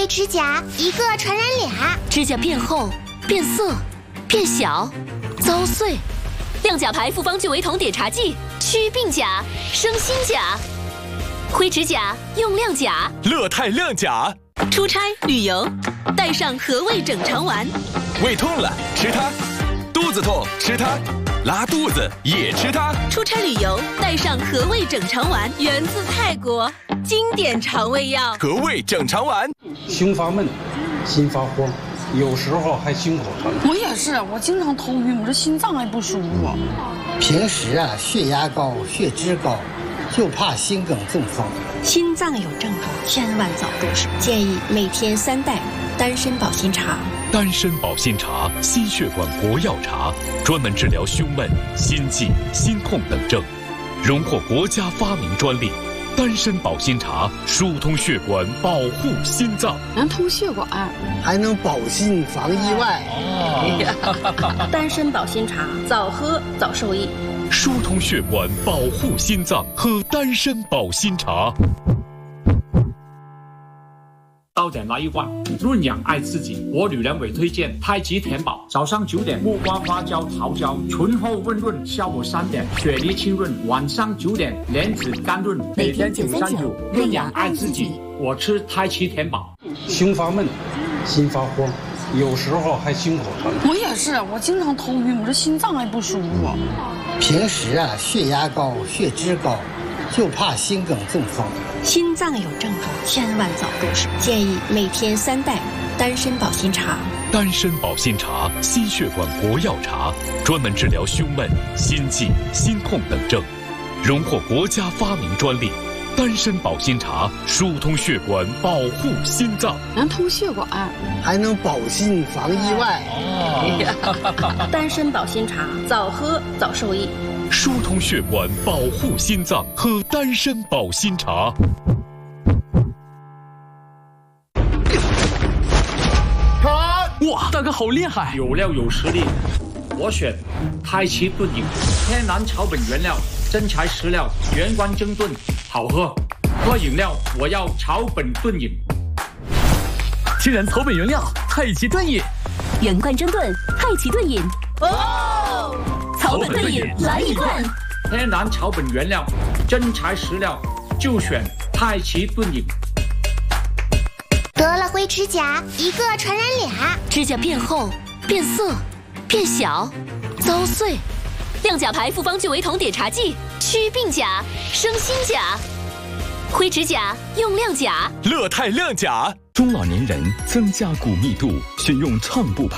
灰指甲，一个传染俩。 指甲变厚、变色、变小、遭碎。亮甲牌复方聚维酮碘茶剂，祛病甲，生新甲。灰指甲用亮甲， 乐泰亮甲。 出差旅游，带上和味整肠丸。 胃痛了吃它，肚子痛吃它，拉肚子也吃它。 出差旅游带上和味整肠丸，源自泰国，经典肠胃药。 和味整肠丸。 胸发闷，心发慌，有时候还心口疼。 我也是，我经常头晕，我这心脏还不舒服。 平时血压高、血脂高，就怕心梗中风。 心脏有症状，千万早重视。建议每天3袋丹参保心茶。 丹参保心茶，心血管国药茶，专门治疗胸闷、心悸、心痛等症，荣获国家发明专利。丹参保心茶疏通血管，保护心脏， 能通血管， 还能保心防意外。 丹参保心茶，早喝早受益。 疏通血管，保护心脏，喝丹参保心茶。 到点来一罐，润养爱自己。我女人委推荐太极田宝，早上9点木瓜花椒桃胶，醇厚润润；下午3点雪梨清润，晚上9点莲子甘润。每天939，润养爱自己。我吃太极田宝。 胸发闷，心发慌，有时候还心口疼。 我也是，我经常头晕，我这心脏还不舒服。 平时血压高、血脂高，就怕心梗中风。 心脏有症状，千万早重视。建议每天3袋丹参保心茶。 丹参保心茶，心血管国药茶，专门治疗胸闷、心悸、心痛等症，荣获国家发明专利。丹参保心茶疏通血管，保护心脏， 能通血管， 还能保心防意外。 丹参保心茶，早喝早受益。 疏通血管，保护心脏，喝丹参保心茶。 哇，大哥好厉害！ 有料有实力，我选太极炖饮，天然草本原料，真材实料，原罐蒸炖，好喝。喝饮料我要草本炖饮。 天然草本原料，太极炖饮， 原罐蒸炖，太极炖饮。哦，草本炖饮来一罐。 天然草本原料，真材实料，就选太极炖饮。 得了灰指甲，一个传染俩。 指甲变厚、变色、变小、遭碎。亮甲牌复方聚维酮碘茶剂，祛病甲，生新甲。灰指甲用亮甲， 乐泰亮甲。 中老年人增加骨密度，选用畅步牌。